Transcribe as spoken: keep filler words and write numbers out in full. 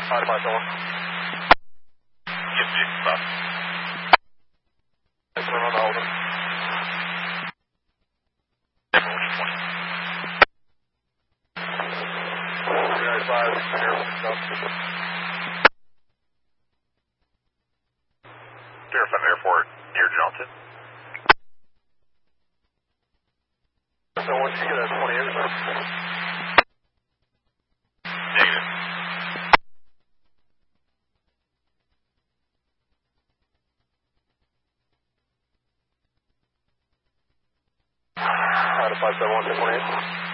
five five seven one. Give me stop. That's one on the hold. Five, Deerfield Airport, near Johnson. So once you get a twenty-eight or something? Negative. Out of five seven one, twenty-eight.